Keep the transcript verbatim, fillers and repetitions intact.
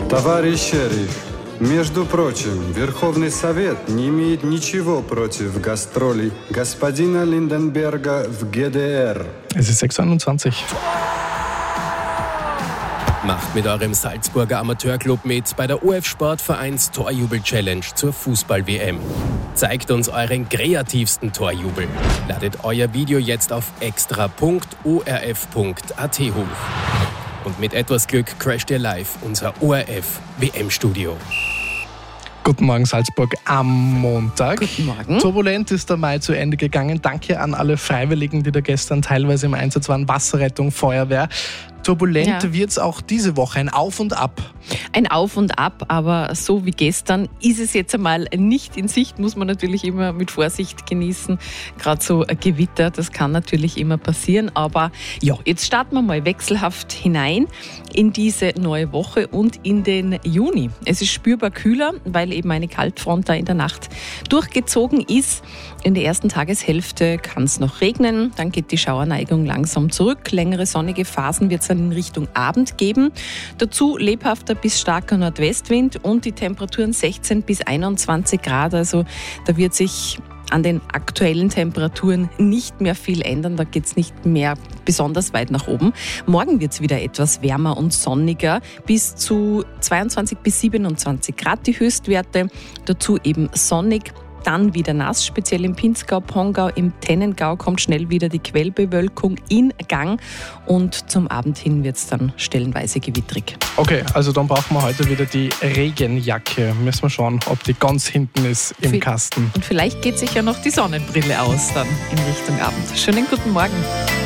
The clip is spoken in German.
Товарищ шериф, между прочим, Верховный Совет не имеет ничего против гастролей господина Lindenberger в G D R. Es ist sechs Uhr einundzwanzig. Macht mit eurem Salzburger Amateurclub mit bei der O F Sportvereins Torjubel-Challenge zur Fußball-W M. Zeigt uns euren kreativsten Torjubel. Ladet euer Video jetzt auf extra punkt o r f punkt a t hoch. Und mit etwas Glück crasht ihr live unser O R F-W M-Studio. Guten Morgen Salzburg am Montag. Guten Morgen. Turbulent ist der Mai zu Ende gegangen. Danke an alle Freiwilligen, die da gestern teilweise im Einsatz waren. Wasserrettung, Feuerwehr. Turbulent ja. Wird es auch diese Woche, ein Auf und Ab. Ein Auf und Ab, aber so wie gestern ist es jetzt einmal nicht in Sicht, muss man natürlich immer mit Vorsicht genießen. Gerade so ein Gewitter, das kann natürlich immer passieren. Aber ja, jetzt starten wir mal wechselhaft hinein in diese neue Woche und in den Juni. Es ist spürbar kühler, weil eben eine Kaltfront da in der Nacht durchgezogen ist. In der ersten Tageshälfte kann es noch regnen, dann geht die Schauerneigung langsam zurück. Längere sonnige Phasen wird es dann in Richtung Abend geben. Dazu lebhafter bis starker Nordwestwind und die Temperaturen sechzehn bis einundzwanzig Grad. Also da wird sich an den aktuellen Temperaturen nicht mehr viel ändern. Da geht es nicht mehr besonders weit nach oben. Morgen wird es wieder etwas wärmer und sonniger. Bis zu zweiundzwanzig bis siebenundzwanzig Grad die Höchstwerte. Dazu eben sonnig. Dann wieder nass, speziell im Pinzgau, Pongau, im Tennengau kommt schnell wieder die Quellbewölkung in Gang und zum Abend hin wird es dann stellenweise gewittrig. Okay, also dann brauchen wir heute wieder die Regenjacke. Müssen wir schauen, ob die ganz hinten ist im Viel- Kasten. Und vielleicht geht sich ja noch die Sonnenbrille aus dann in Richtung Abend. Schönen guten Morgen.